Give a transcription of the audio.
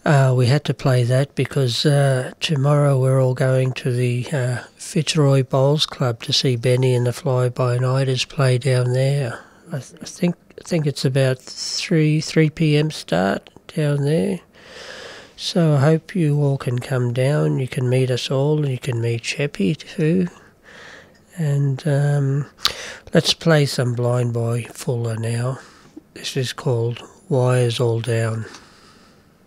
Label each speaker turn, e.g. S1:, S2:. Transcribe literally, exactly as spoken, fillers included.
S1: Uh, we had to play that because uh, tomorrow we're all going to the uh, Fitzroy Bowls Club to see Benny and the Fly-By-Nighters play down there. I, th- I think I think it's about three three p m start down there. So I hope you all can come down. You can meet us all, and you can meet Sheppy too. And um, let's play some Blind Boy Fuller now. This is called Wires All Down.